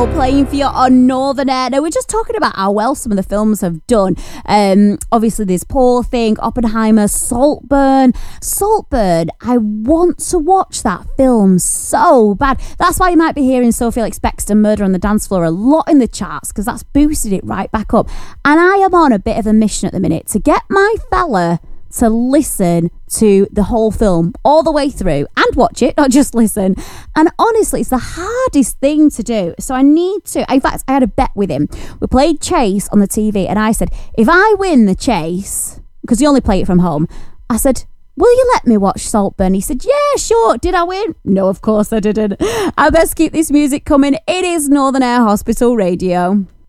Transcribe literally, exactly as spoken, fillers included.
Playing for you on Northern Air. Now, we're just talking about how well some of the films have done. Um, obviously, there's Poor Thing, Oppenheimer, Saltburn. Saltburn, I want to watch that film so bad. That's why you might be hearing Sophie Ellis Bextor Murder on the Dance Floor a lot in the charts, because that's boosted it right back up. And I am on a bit of a mission at the minute to get my fella to listen to the whole film all the way through and watch it, not just listen. And honestly, it's the hardest thing to do. So I need to, in fact, I had a bet with him. We played Chase on the T V and I said, if I win the Chase, because you only play it from home, I said, will you let me watch Saltburn? He said, yeah, sure. Did I win? No, of course I didn't. I best keep this music coming. It is Northern Air Hospital Radio.